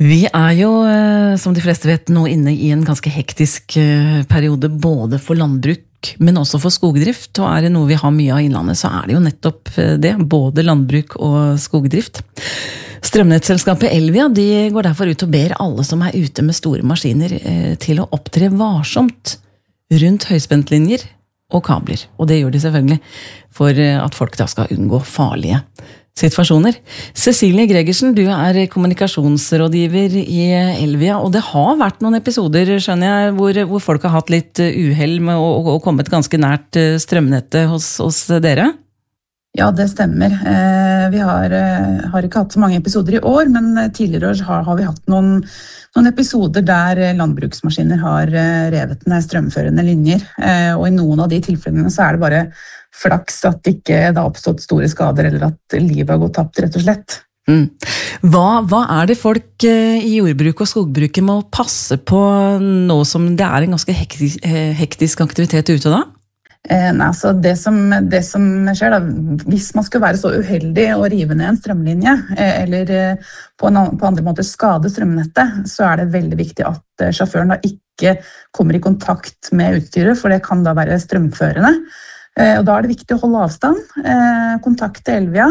Vi jo, som de fleste vet, nå inne i en ganske hektisk periode, både for landbruk, men også for skogdrift. Og det noe vi har mye av i innlandet, så det jo nettopp det, både landbruk og skogdrift. Strømnettselskapet Elvia, de går derfor ut og ber alle som ute med store maskiner til å opptre varsomt rundt høyspentlinjer og kabler. Og det gjør de selvfølgelig for at folk da skal unngå farlige situasjoner. Cecilie Gregersen, du kommunikasjonsrådgiver i Elvia, og det har vært noen episoder, skjønner jeg, hvor folk har hatt litt uheld med å kommet ganske nært strømnettet hos dere? Ja, det stemmer. Vi har ikke hatt så mange episoder i år, men tidligere år har vi hatt noen episoder der landbruksmaskiner har revet ned strømførende linjer, og i noen av de tilfellene så det bare flaks at det ikke har oppstått store skader, eller at livet har gått tapt, rett og slett. Hva det folk i jordbruk og skogbruket må passe på nå som det en ganske hektisk aktivitet ute da? Nei, så det som skjer da, hvis man skal være så uheldig å rive ned en strømlinje, eller på andre måter skade strømnettet, så det veldig viktig at sjåføren da ikke kommer i kontakt med utstyret, for det kan da være strømførende. Og da det viktig å holde avstand, kontakte Elvia,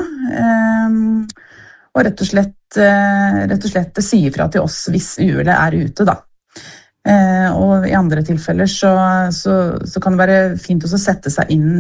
og rett og slett si ifra til oss hvis uhellet ute da. Og i andre tilfeller så kan det være fint å sette seg inn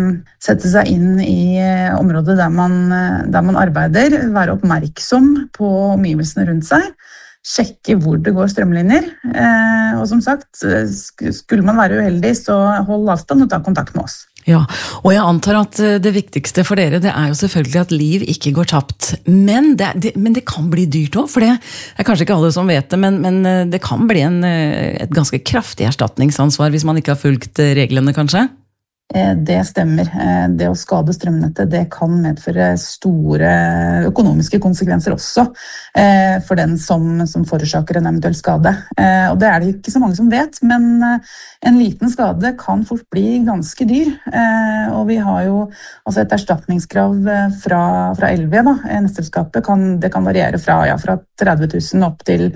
i området der man arbeider, være oppmerksom på omgivelsene rundt seg, sjekke hvor det går strømlinjer, og som sagt, skulle man være uheldig, så hold avstand og ta kontakt med oss. Ja, og jeg antar at det viktigste for dere, det jo selvfølgelig at liv ikke går tapt. Men det kan bli dyrt også, for det kanskje ikke alle som vet det, men det kan bli et ganske kraftig erstatningsansvar hvis man ikke har fulgt reglene, kanskje? Det stemmer. Det å skade strømnettet, det kan medføre store økonomiske konsekvenser også for den som forårsaker en eventuell skade. Og det det ikke så mange som vet, men en liten skade kan fort bli ganske dyr. Og vi har jo altså et erstatningskrav fra Elvia, da, nettselskapet, det kan variere fra 30 000 opp til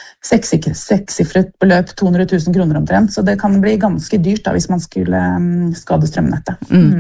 sekssifret beløp, 200 000 kroner omtrent, så det kan bli ganske dyrt da, hvis man skulle skade strømnettet.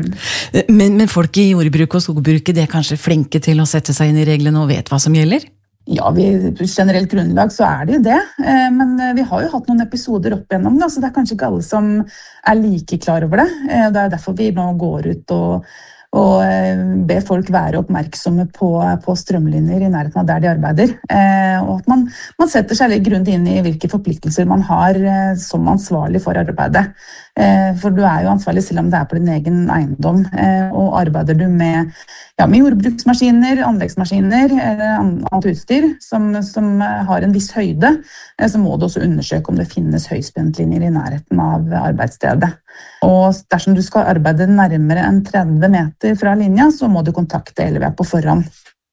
Men folk i jordbruk og skogbruket, de kanskje flinke til å sette seg inn i reglene og vet hva som gjelder? Ja, på generelt grunnlag så det jo det, men vi har jo hatt noen episoder opp igjennom da, så det kanskje ikke alle som like klar over det. Det derfor vi nå går ut og be folk være oppmerksomme på strømlinjer i nærheten av der de arbeider, og at man setter seg litt grundig inn i hvilke forpliktelser man har som ansvarlig for arbeidet. For du jo ansvarlig selv om det på din egen eiendom, og arbeider du med jordbruksmaskiner, anleggsmaskiner eller annet utstyr som har en viss høyde, så må du også undersøke om det finnes høyspentlinjer i nærheten av arbeidsstedet. Og dersom du skal arbeide nærmere enn 30 meter fra linja, så må du kontakte Elvia på forhånd.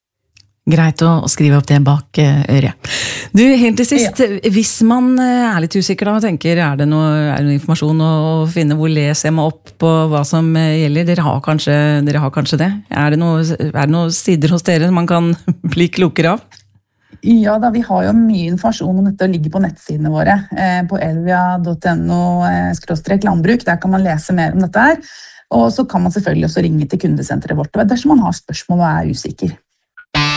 Greit å skrive opp det bak øret. Du, helt til sist, hvis man litt usikker da, og tenker, det noe informasjon å finne, hvor leser jeg meg opp på hva som gjelder? Dere har kanskje det? Det noen sider hos dere man kan bli klokere av? Ja da, vi har jo mye informasjon om dette og ligger på nettsidene våre på elvia.no/landbruk, der kan man lese mer om dette her. Og så kan man selvfølgelig også ringe til kundesenteret vårt dersom man har spørsmål og usikker.